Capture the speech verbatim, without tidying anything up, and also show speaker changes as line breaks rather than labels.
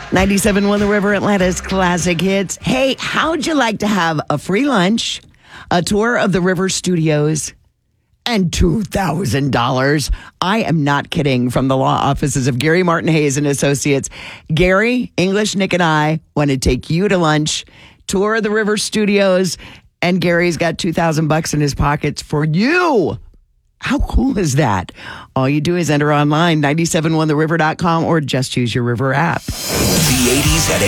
ninety-seven point one The River, Atlanta's classic hits. Hey, how'd you like to have a free lunch, a tour of the River Studios, and two thousand dollars? I am not kidding. From the law offices of Gary Martin Hayes and Associates, Gary, English, Nick, and I want to take you to lunch, tour of the River Studios, and Gary's got two thousand bucks in his pockets for you. How cool is that? All you do is enter online, nine seven one the river dot com, or just use your River app.
The eighties at